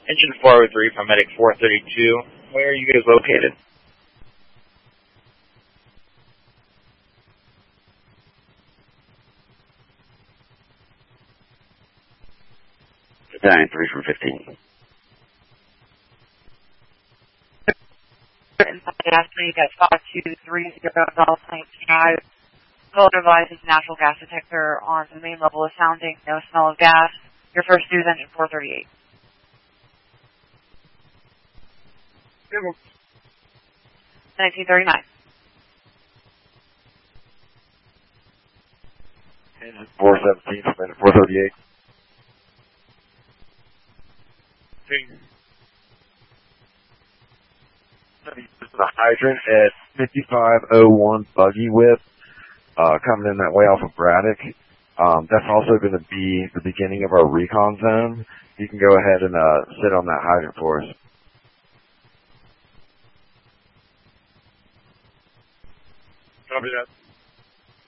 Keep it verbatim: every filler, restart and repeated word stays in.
Engine four oh three, Paramedic four thirty-two. Where are you guys located? nine three from fifteen. You got five two three zero Golf nineteen Drive. Call devices natural gas detector on the main level is sounding. No smell of gas. Your first due is engine four thirty-eight. nineteen thirty-nine. Engine four seventeen from engine four thirty-eight. The hydrant at fifty-five oh one Buggy Whip, uh, coming in that way off of Braddock. Um, that's also going to be the beginning of our recon zone. You can go ahead and uh, sit on that hydrant for us. Copy that.